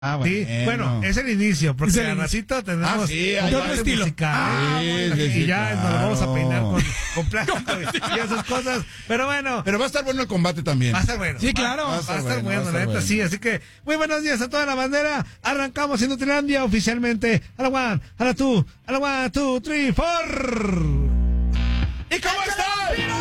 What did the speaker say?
Ah, bueno. Sí, bueno, es el inicio, porque Es el al ratito tenemos otro estilo. musical, y ya nos vamos a peinar con plástico y esas cosas. Pero bueno. Pero va a estar bueno el combate también. Va a estar bueno. Sí, claro. Va a estar bueno, la neta, sí. Así que, muy buenos días a toda la bandera. Arrancamos en Nutrilandia oficialmente. A la one, a la two, 3, 4. ¿Y cómo están?